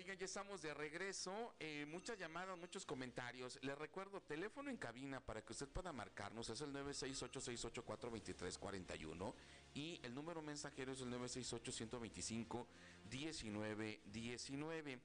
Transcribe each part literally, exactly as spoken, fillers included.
Oigan, ya estamos de regreso, eh, muchas llamadas, muchos comentarios. Les recuerdo, teléfono en cabina para que usted pueda marcarnos, es el nueve seis ocho, seis ocho cuatro, dos tres cuatro uno y el número mensajero es el nueve seis ocho, uno dos cinco, uno nueve uno nueve.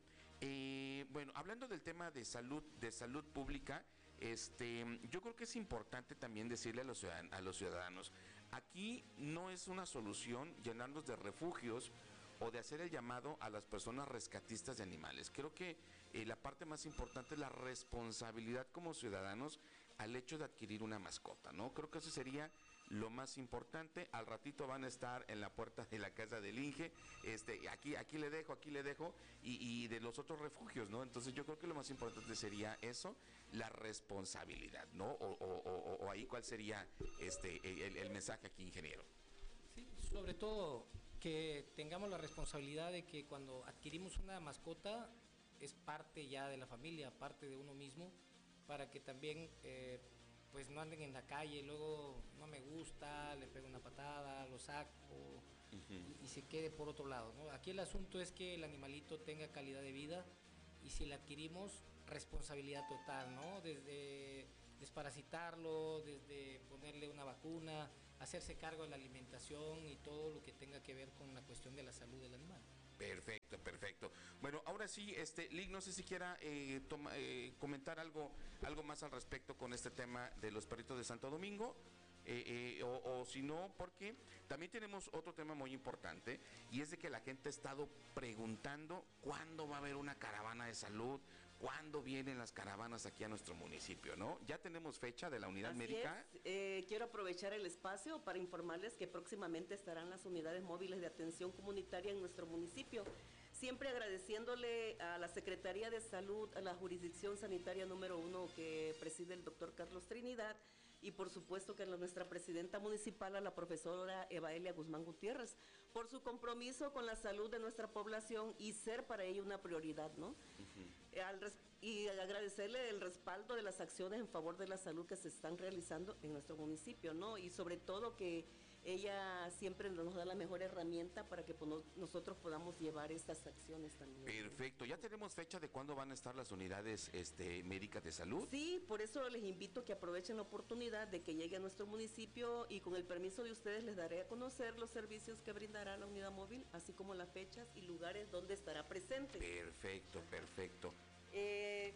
Eh, bueno, hablando del tema de salud, de salud pública, este, yo creo que es importante también decirle a los ciudadanos, a los ciudadanos, aquí no es una solución llenarnos de refugios o de hacer el llamado a las personas rescatistas de animales. Creo que eh, la parte más importante es la responsabilidad como ciudadanos al hecho de adquirir una mascota, ¿no? Creo que eso sería lo más importante. Al ratito van a estar en la puerta de la casa del Inge, este, aquí, aquí le dejo, aquí le dejo, y, y de los otros refugios, ¿no? Entonces yo creo que lo más importante sería eso, la responsabilidad, ¿no? O, o, o, o ahí cuál sería este el, el mensaje aquí, ingeniero. Sí, sobre todo que tengamos la responsabilidad de que cuando adquirimos una mascota es parte ya de la familia, parte de uno mismo, para que también eh, pues no anden en la calle, luego no me gusta, le pego una patada, lo saco uh-huh. y, y se quede por otro lado, ¿no? Aquí el asunto es que el animalito tenga calidad de vida y si le adquirimos, responsabilidad total, ¿no? Desde desparasitarlo, desde ponerle una vacuna, hacerse cargo de la alimentación y todo lo que tenga que ver con la cuestión de la salud del animal. Perfecto, perfecto. Bueno, ahora sí, este, Lick, no sé si quiera eh, toma, eh, comentar algo, algo más al respecto con este tema de los perritos de Santo Domingo. Eh, eh, o, o si no, porque también tenemos otro tema muy importante y es de que la gente ha estado preguntando cuándo va a haber una caravana de salud, cuándo vienen las caravanas aquí a nuestro municipio, ¿no? Ya tenemos fecha de la unidad Así médica. Es. Eh, quiero aprovechar el espacio para informarles que próximamente estarán las unidades móviles de atención comunitaria en nuestro municipio. Siempre agradeciéndole a la Secretaría de Salud, a la jurisdicción sanitaria número uno que preside el doctor Carlos Trinidad, y por supuesto que a nuestra presidenta municipal, a la profesora Evaelia Guzmán Gutiérrez, por su compromiso con la salud de nuestra población y ser para ella una prioridad, ¿no? Uh-huh. Al res- y agradecerle el respaldo de las acciones en favor de la salud que se están realizando en nuestro municipio, ¿no? Y sobre todo que ella siempre nos da la mejor herramienta para que pues, nosotros podamos llevar estas acciones también. Perfecto, ¿ya tenemos fecha de cuándo van a estar las unidades este, médicas de salud? Sí, por eso les invito a que aprovechen la oportunidad de que llegue a nuestro municipio y con el permiso de ustedes les daré a conocer los servicios que brindará la unidad móvil, así como las fechas y lugares donde estará presente. Perfecto, perfecto. Eh,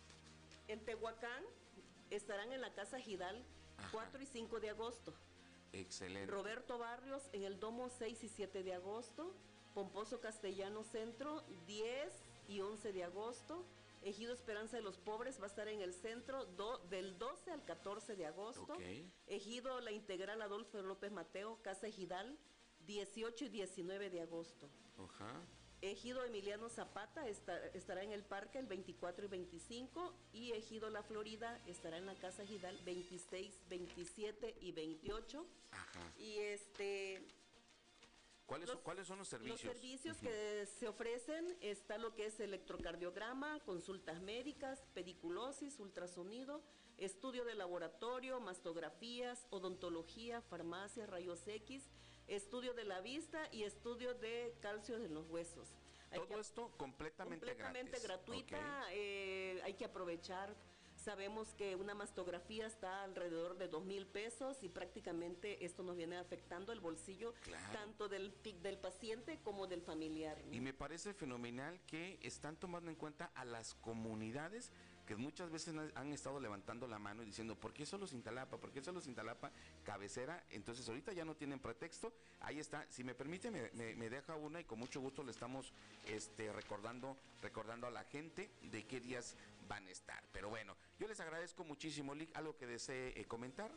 en Tehuacán estarán en la Casa Gidal. Ajá. cuatro y cinco de agosto. Excelente. Roberto Barrios en el Domo seis y siete de agosto. Pomposo Castellano Centro diez y once de agosto. Ejido Esperanza de los Pobres va a estar en el centro do, del doce al catorce de agosto. Okay. Ejido La Integral Adolfo López Mateo, Casa Ejidal, dieciocho y diecinueve de agosto. Ajá. Ejido Emiliano Zapata está, estará en el parque el veinticuatro y veinticinco y Ejido La Florida estará en la Casa Gidal veintiséis, veintisiete y veintiocho. Ajá. Y este... ¿Cuáles, los, ¿Cuáles son los servicios? Los servicios uh-huh. que se ofrecen, está lo que es electrocardiograma, consultas médicas, pediculosis, ultrasonido, estudio de laboratorio, mastografías, odontología, farmacia, rayos X, estudio de la vista y estudio de calcio en los huesos. Todo que, esto completamente, completamente gratis. gratuita, okay. eh, hay que aprovechar. Sabemos que una mastografía está alrededor de dos mil pesos y prácticamente esto nos viene afectando el bolsillo claro. tanto del, del paciente como del familiar, ¿no? Y me parece fenomenal que están tomando en cuenta a las comunidades que muchas veces han estado levantando la mano y diciendo, ¿por qué solo Cintalapa? ¿Por qué solo Cintalapa cabecera? Entonces ahorita ya no tienen pretexto. Ahí está, si me permite, me, me, me deja una y con mucho gusto le estamos este, recordando, recordando a la gente de qué días van a estar. Pero bueno, yo les agradezco muchísimo, Lick, ¿algo que desee eh, comentar?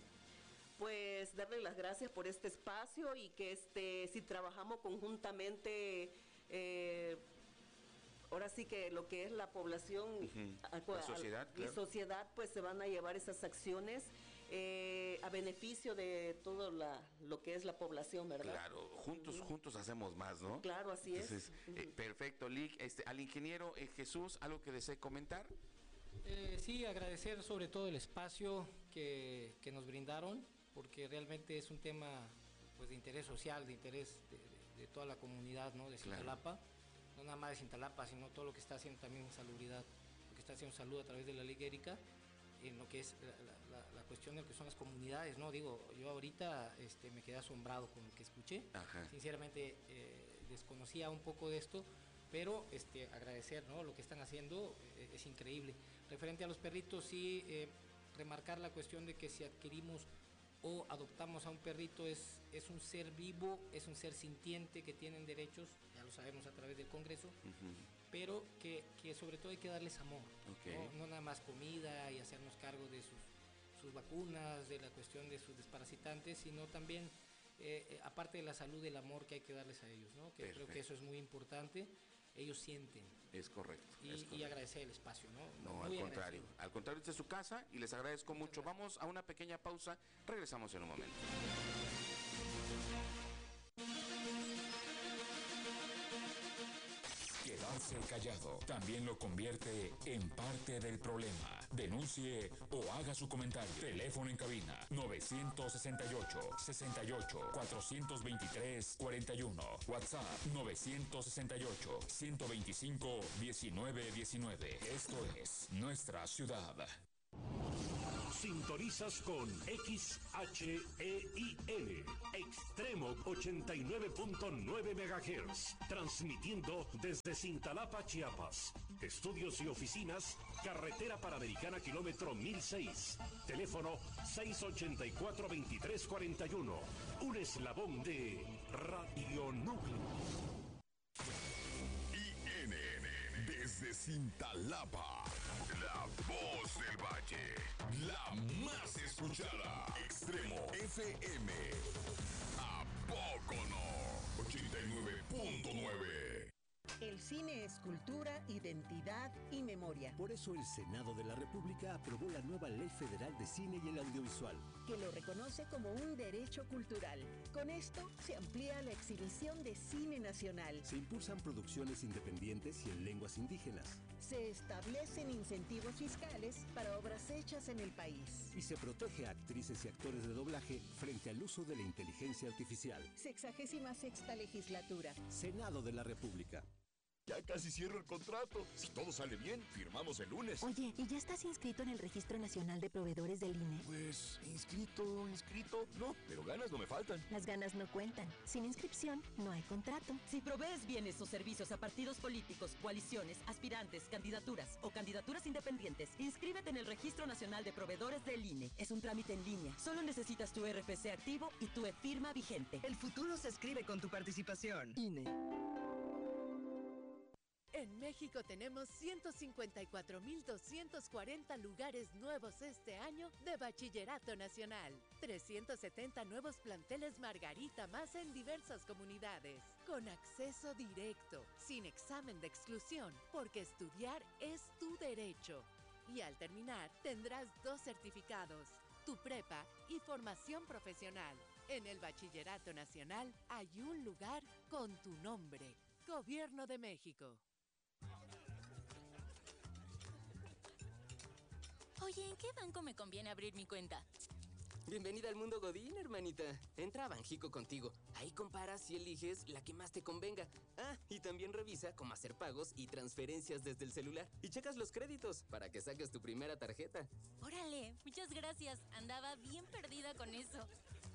Pues darle las gracias por este espacio y que este, si trabajamos conjuntamente, eh, ahora sí que lo que es la población, uh-huh. a, la sociedad, a, claro. y sociedad, pues se van a llevar esas acciones eh, a beneficio de todo la, lo que es la población, ¿verdad? Claro, juntos, uh-huh. juntos hacemos más, ¿no? Claro, así Entonces, es. Uh-huh. eh, perfecto, Lick. Este, al ingeniero eh, Jesús, ¿algo que desee comentar? Eh, sí, agradecer sobre todo el espacio que, que nos brindaron, porque realmente es un tema pues de interés social, de interés de, de, de toda la comunidad, ¿no? De Cintalapa. Claro. no nada más de Cintalapa, sino todo lo que está haciendo también en salubridad, lo que está haciendo salud a través de la Liga Erika, en lo que es la, la, la cuestión de lo que son las comunidades, ¿no? Digo, yo ahorita este, me quedé asombrado con lo que escuché. Ajá. Sinceramente eh, desconocía un poco de esto, pero este, agradecer, ¿no? Lo que están haciendo eh, es increíble. Referente a los perritos, sí, eh, remarcar la cuestión de que si adquirimos o adoptamos a un perrito es, es un ser vivo, es un ser sintiente que tienen derechos, ya lo sabemos a través del Congreso, uh-huh. pero que, que sobre todo hay que darles amor, okay. ¿no? No nada más comida y hacernos cargo de sus, sus vacunas, de la cuestión de sus desparasitantes, sino también, eh, aparte de la salud, el amor que hay que darles a ellos, ¿no? Que creo que eso es muy importante. Ellos sienten. Es correcto, y, es correcto. Y agradecer el espacio, ¿no? No, Muy al contrario. Agradecido. Al contrario, esta es su casa y les agradezco mucho. Vamos a una pequeña pausa. Regresamos en un momento. Quedarse callado también lo convierte en parte del problema. Denuncie o haga su comentario. Teléfono en cabina novecientos sesenta y ocho, sesenta y ocho, cuatrocientos veintitrés, cuarenta y uno. WhatsApp novecientos sesenta y ocho, ciento veinticinco, diecinueve diecinueve. Esto es Nuestra Ciudad. Sintonizas con X H E I N, Extremo ochenta y nueve punto nueve megahertz, transmitiendo desde Cintalapa, Chiapas. Estudios y oficinas, Carretera Panamericana, kilómetro mil seis. Teléfono seis ochenta y cuatro, veintitrés cuarenta y uno. Un eslabón de Radio Núcleo. I N N, desde Cintalapa, la voz del Valle, la más escuchada. Extremo F M. ¿A poco no? ochenta y nueve punto nueve. El cine es cultura, identidad y memoria. Por eso el Senado de la República aprobó la nueva Ley Federal de Cine y el Audiovisual, que lo reconoce como un derecho cultural. Con esto se amplía la exhibición de cine nacional. Se impulsan producciones independientes y en lenguas indígenas. Se establecen incentivos fiscales para obras hechas en el país. Y se protege a actrices y actores de doblaje frente al uso de la inteligencia artificial. Sexagésima sexta legislatura. Senado de la República. Ya casi cierro el contrato. Si todo sale bien, firmamos el lunes. Oye, ¿y ya estás inscrito en el Registro Nacional de Proveedores del I N E? Pues, inscrito, inscrito, no, pero ganas no me faltan. Las ganas no cuentan. Sin inscripción, no hay contrato. Si provees bienes o servicios a partidos políticos, coaliciones, aspirantes, candidaturas o candidaturas independientes, inscríbete en el Registro Nacional de Proveedores del I N E. Es un trámite en línea. Solo necesitas tu R F C activo y tu e-firma vigente. El futuro se escribe con tu participación. I N E. En México tenemos ciento cincuenta y cuatro mil doscientos cuarenta lugares nuevos este año de Bachillerato Nacional. trescientos setenta nuevos planteles Margarita más en diversas comunidades. Con acceso directo, sin examen de exclusión, porque estudiar es tu derecho. Y al terminar, tendrás dos certificados, tu prepa y formación profesional. En el Bachillerato Nacional hay un lugar con tu nombre. Gobierno de México. Oye, ¿en qué banco me conviene abrir mi cuenta? Bienvenida al mundo Godín, hermanita. Entra a Banjico Contigo. Ahí comparas y eliges la que más te convenga. Ah, y también revisa cómo hacer pagos y transferencias desde el celular. Y checas los créditos para que saques tu primera tarjeta. Órale, muchas gracias. Andaba bien perdida con eso.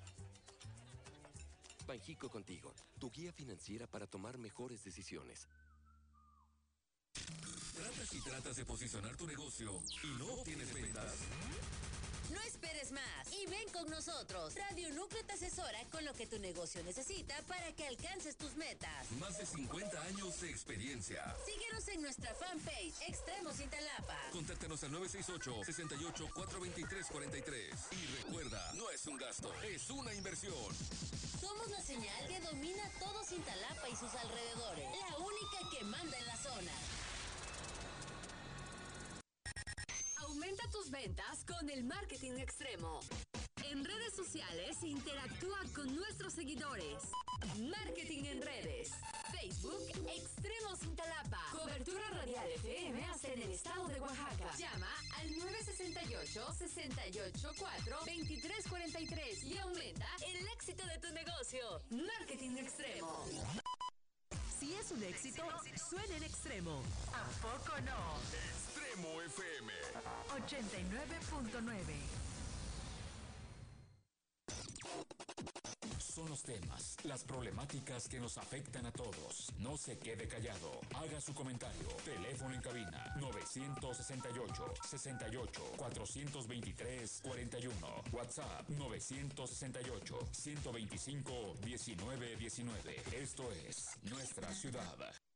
Banjico Contigo, tu guía financiera para tomar mejores decisiones. ¿Tratas y tratas de posicionar tu negocio y no obtienes ventas? No esperes más y ven con nosotros. Radio Núcleo te asesora con lo que tu negocio necesita para que alcances tus metas. Más de cincuenta años de experiencia. Síguenos en nuestra fanpage Extremo Cintalapa. Contáctanos al nueve seis ocho, sesenta y ocho, cuatro veintitrés, cuarenta y tres. Y recuerda, no es un gasto, es una inversión. Somos la señal que domina todo Cintalapa y sus alrededores. La única que manda en la zona. Aumenta tus ventas con el marketing extremo. En redes sociales, interactúa con nuestros seguidores. Marketing en redes. Facebook, Extremo Cintalapa. Cobertura radial F M hasta en el estado de Oaxaca. Llama al nueve seis ocho, seis ocho cuatro, veintitrés cuarenta y tres y aumenta el éxito de tu negocio. Marketing extremo. Si es un éxito, suena en Extremo. ¿A poco no? Extremo F M ochenta y nueve punto nueve. Son los temas, las problemáticas que nos afectan a todos. No se quede callado. Haga su comentario. Teléfono en cabina nueve seis ocho, sesenta y ocho, cuatrocientos veintitrés, cuarenta y uno. WhatsApp nueve seis ocho, ciento veinticinco, diecinueve diecinueve. Esto es Nuestra Ciudad.